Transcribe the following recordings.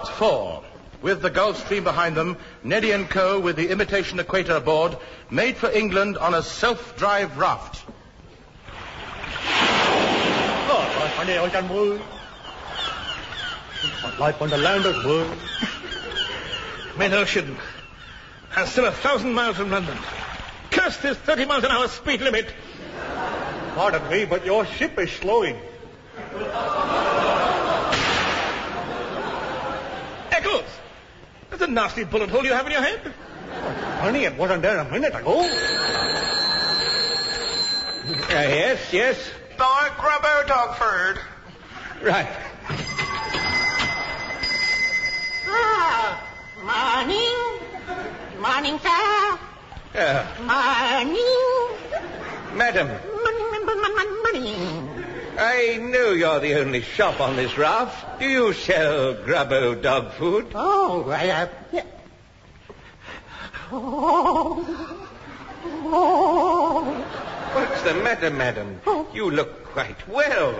Part 4. With the Gulf Stream behind them, Neddy and Co. with the imitation equator aboard, made for England on a self-drive raft. Life on the land of world. Mid-ocean. And still 1,000 miles from London. Curse this 30 miles an hour speed limit. Pardon me, but your ship is slowing. Eccles! That's a nasty bullet hole you have in your head. Honey, it wasn't there a minute ago. Yes. Lord Grubbo Dogford. Right. Morning. Morning, sir. Morning. Madam, Morning. I know you're the only shop on this raft. Do you sell Grubbo dog food? Oh, yeah. Oh. What's the matter, madam? You look quite well.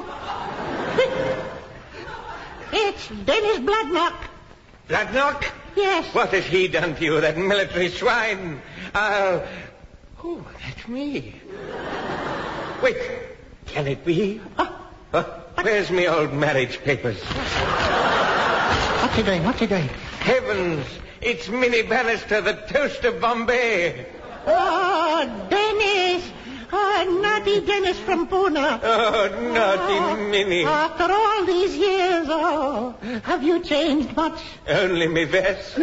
It's Dennis Bloodknock. Bloodknock? Yes. What has he done to you, that military swine? Oh, that's me. Wait, can it be? Where's my old marriage papers? What's he doing? Heavens, it's Minnie Bannister, the toast of Bombay. Oh, Dennis. Oh, naughty Dennis from Pune. Oh, naughty Minnie. After all these years, have you changed much? Only me vest.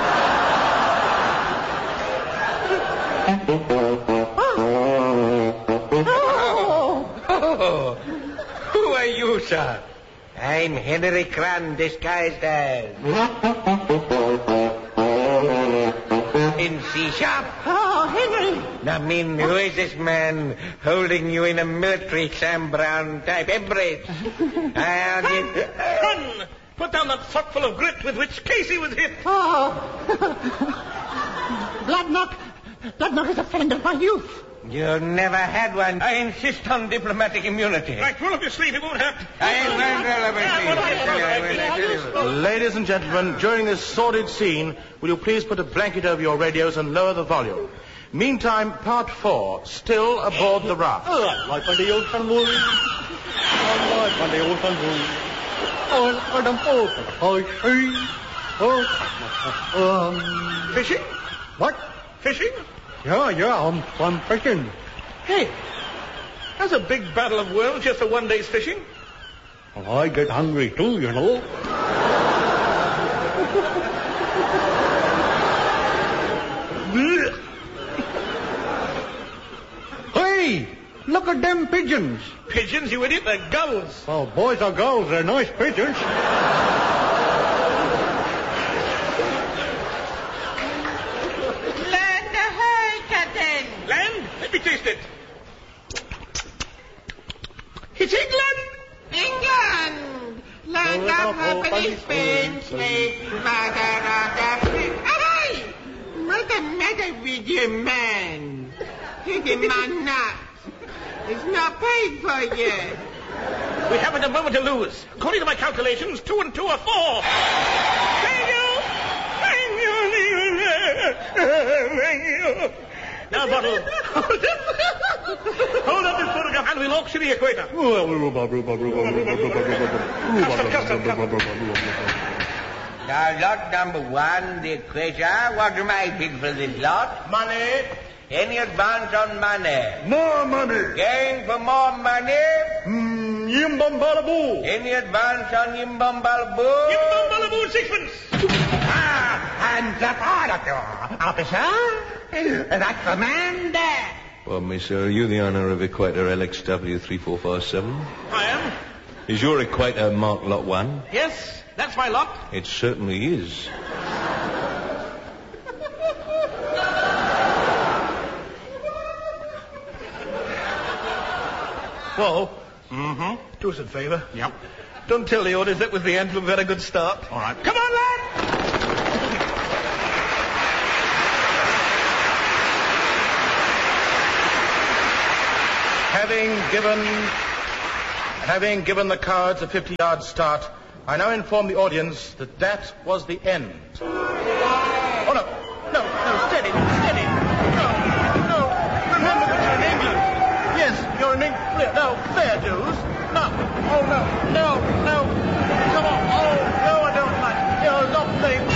Oh, who are you, sir? I'm Henry Cran, disguised as... in C-sharp. Oh, Henry. I mean, who is this man holding you in a military Sam Brown type embrace? Run! Put down that sockful of grit with which Casey was hit. Oh. Bloodknock is a friend of my youth. You never had one. I insist on diplomatic immunity. Right, roll up your sleeve, it won't hurt. Ladies and gentlemen, during this sordid scene, will you please put a blanket over your radios and lower the volume? Meantime, Part 4, still aboard the raft. Life on the ocean world. Life on the ocean world. Fishing? What? Fishing? Yeah, I'm fishing. Hey, that's a big battle of worlds just for one day's fishing. Well, I get hungry too, you know. Hey, look at them pigeons. Pigeons, you idiot, they're gulls. Oh, boys or girls, they're nice pigeons. Land? Let me taste it. It's England! England! Land of hope and slave, mother of the free. Hey! What's the matter with you, man? Taking my nut. It's not paid for yet. We haven't a moment to lose. According to my calculations, 2 and 2 are 4. Thank you! Now, Bottle. Hold up this photograph and we'll auction the equator. Custom. Now, lot number 1, the equator. What am I bid for this lot? Money. Any advance on money? More money. Going for more money? Yimbambalabu. Any advance on Yimbambalabu? Yimbambalabu, sixpence. Hands up, officer. That's the man there. Well, miss, are you the owner of Equator LXW 3457? I am. Is your Equator marked Lot 1? Yes, that's my lot. It certainly is. Whoa. Mm-hmm. Do us a favour. Yep. Don't tell the orders that was the end of a very good start. All right. Come on, lad! Having given the cards a 50-yard start, I now inform the audience that that was the end. Oh, no. No, steady. No. Remember that you're in England. Yes, you're in England. No, fair dues. No. Oh, no. Come on. Oh, no, I don't like it. You're not playing.